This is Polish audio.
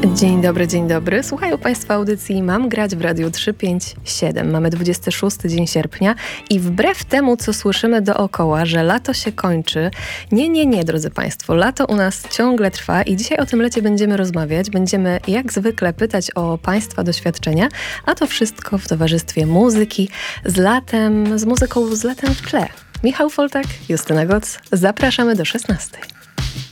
Dzień dobry. Słuchają Państwo audycji Mam grać w Radiu 357. Mamy 26 dzień sierpnia i wbrew temu, co słyszymy dookoła, że lato się kończy, nie, drodzy Państwo, lato u nas ciągle trwa i dzisiaj o tym lecie będziemy rozmawiać. Będziemy jak zwykle pytać o Państwa doświadczenia, a to wszystko w towarzystwie muzyki, z muzyką z latem w tle. Michał Foltak, Justyna Goc, zapraszamy do 16.